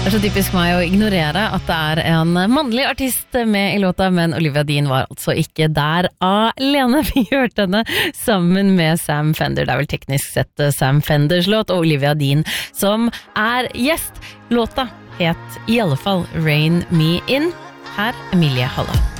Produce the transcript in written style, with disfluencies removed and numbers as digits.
Det så typisk meg å ignorere at det en mannlig artist med I låta, men Olivia Dean var altså ikke der alene. Vi hørte henne sammen med Sam Fender. Det vel teknisk sett Sam Fenders låt, og Olivia Dean som gjest. Låta het I alle fall Rain Me In. Her Emilie Halla.